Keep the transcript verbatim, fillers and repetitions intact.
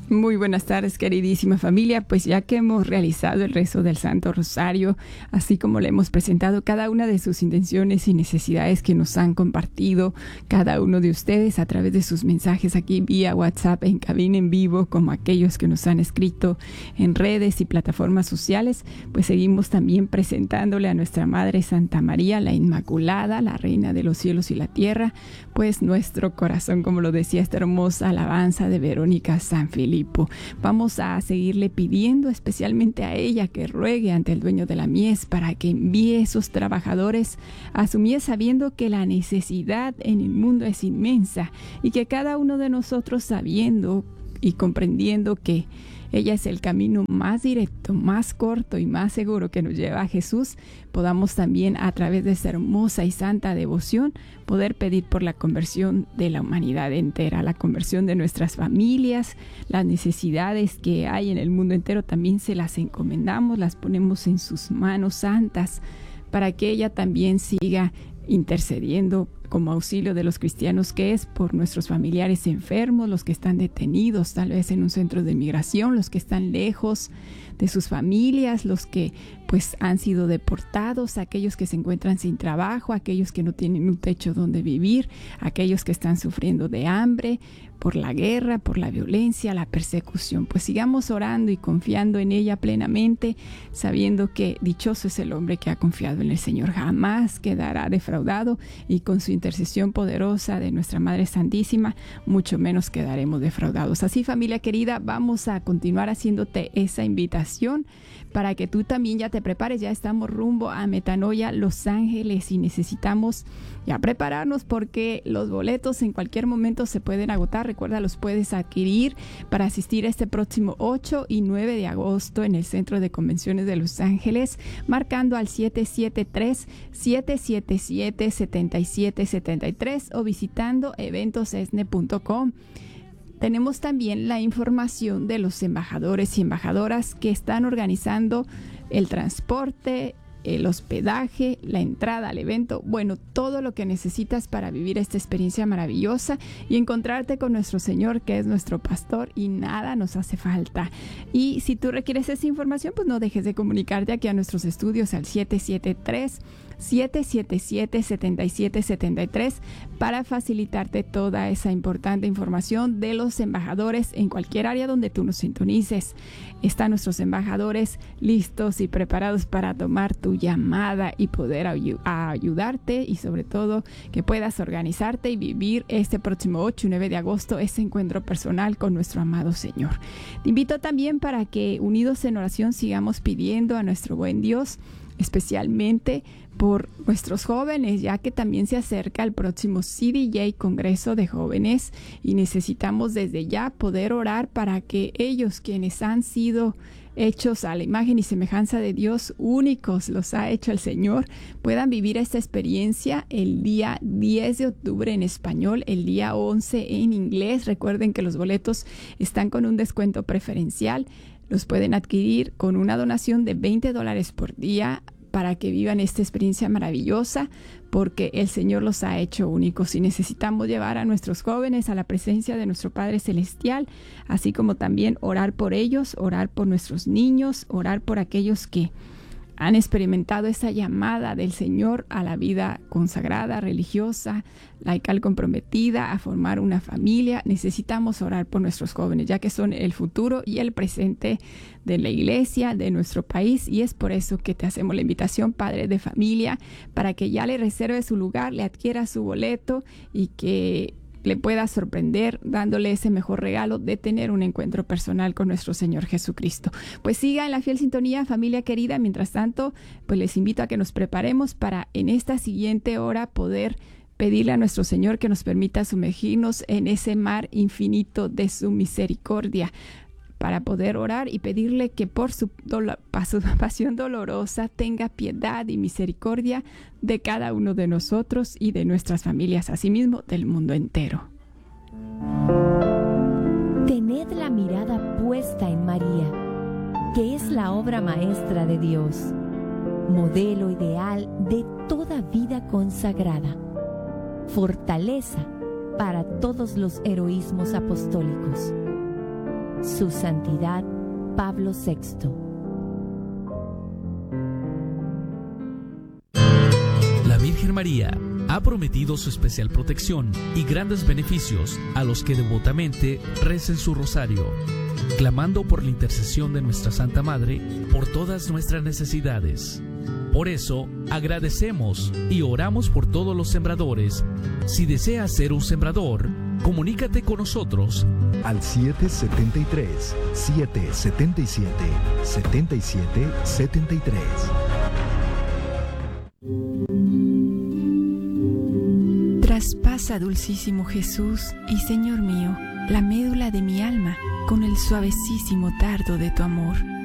Muy buenas tardes, queridísima familia. Pues ya que hemos realizado el rezo del Santo Rosario, así como le hemos presentado cada una de sus intenciones y necesidades que nos han compartido cada uno de ustedes a través de sus mensajes aquí vía WhatsApp, en cabina en vivo, como aquellos que nos han escrito en redes y plataformas sociales, pues seguimos también presentándole a nuestra Madre Santa María, la Inmaculada, la Reina de los cielos y la tierra, pues nuestro corazón, como lo decía esta hermosa alabanza de Verónica Sanfilippo. Vamos a seguirle pidiendo especialmente a ella que ruegue ante el dueño de la mies para que envíe esos trabajadores a su mies, sabiendo que la necesidad en el mundo es inmensa y que cada uno de nosotros, sabiendo y comprendiendo que ella es el camino más directo, más corto y más seguro que nos lleva a Jesús, podamos también, a través de esta hermosa y santa devoción, poder pedir por la conversión de la humanidad entera, la conversión de nuestras familias, las necesidades que hay en el mundo entero, también se las encomendamos, las ponemos en sus manos santas, para que ella también siga intercediendo como auxilio de los cristianos, que es por nuestros familiares enfermos, los que están detenidos tal vez en un centro de migración, los que están lejos de sus familias, los que pues han sido deportados, aquellos que se encuentran sin trabajo, aquellos que no tienen un techo donde vivir, aquellos que están sufriendo de hambre por la guerra, por la violencia, la persecución. Pues sigamos orando y confiando en ella plenamente, sabiendo que dichoso es el hombre que ha confiado en el Señor, jamás quedará defraudado, y con su intercesión poderosa de nuestra Madre Santísima, mucho menos quedaremos defraudados. Así, familia querida, vamos a continuar haciéndote esa invitación para que tú también ya te prepares. Ya estamos rumbo a Metanoia, Los Ángeles, y necesitamos ya prepararnos porque los boletos en cualquier momento se pueden agotar. Recuerda, los puedes adquirir para asistir este próximo ocho y nueve de agosto en el Centro de Convenciones de Los Ángeles, marcando al siete siete tres, siete siete siete, siete siete siete tres o visitando eventos esne punto com. Tenemos también la información de los embajadores y embajadoras que están organizando el transporte, el hospedaje, la entrada al evento, bueno, todo lo que necesitas para vivir esta experiencia maravillosa y encontrarte con nuestro Señor, que es nuestro pastor, y nada nos hace falta. Y si tú requieres esa información, pues no dejes de comunicarte aquí a nuestros estudios al siete siete tres, siete siete siete, siete siete siete tres para facilitarte toda esa importante información de los embajadores en cualquier área donde tú nos sintonices. Están nuestros embajadores listos y preparados para tomar tu llamada y poder ay- ayudarte, y sobre todo que puedas organizarte y vivir este próximo ocho y nueve de agosto ese encuentro personal con nuestro amado Señor. Te invito también para que, unidos en oración, sigamos pidiendo a nuestro buen Dios, especialmente por nuestros jóvenes, ya que también se acerca el próximo C D J, Congreso de Jóvenes, y necesitamos desde ya poder orar para que ellos, quienes han sido hechos a la imagen y semejanza de Dios, únicos los ha hecho el Señor, puedan vivir esta experiencia el día diez de octubre en español, el día once en inglés. Recuerden que los boletos están con un descuento preferencial. Los pueden adquirir con una donación de veinte dólares por día para que vivan esta experiencia maravillosa, porque el Señor los ha hecho únicos, y necesitamos llevar a nuestros jóvenes a la presencia de nuestro Padre Celestial, así como también orar por ellos, orar por nuestros niños, orar por aquellos que han experimentado esa llamada del Señor a la vida consagrada, religiosa, laical, comprometida, a formar una familia. Necesitamos orar por nuestros jóvenes, ya que son el futuro y el presente de la iglesia, de nuestro país, y es por eso que te hacemos la invitación, padre de familia, para que ya le reserve su lugar, le adquiera su boleto y que le pueda sorprender dándole ese mejor regalo de tener un encuentro personal con nuestro Señor Jesucristo. Pues siga en la fiel sintonía, familia querida. Mientras tanto, pues les invito a que nos preparemos para en esta siguiente hora poder pedirle a nuestro Señor que nos permita sumergirnos en ese mar infinito de su misericordia, para poder orar y pedirle que por su, dolo- su pasión dolorosa tenga piedad y misericordia de cada uno de nosotros y de nuestras familias, asimismo del mundo entero. Tened la mirada puesta en María, que es la obra maestra de Dios, modelo ideal de toda vida consagrada, fortaleza para todos los heroísmos apostólicos. Su Santidad Pablo sexto. La Virgen María ha prometido su especial protección y grandes beneficios a los que devotamente recen su rosario, clamando por la intercesión de nuestra Santa Madre por todas nuestras necesidades. Por eso, agradecemos y oramos por todos los sembradores. Si deseas ser un sembrador, comunícate con nosotros al siete siete tres, siete siete siete, siete siete siete tres. Traspasa, dulcísimo Jesús y Señor mío, la médula de mi alma con el suavecísimo dardo de tu amor.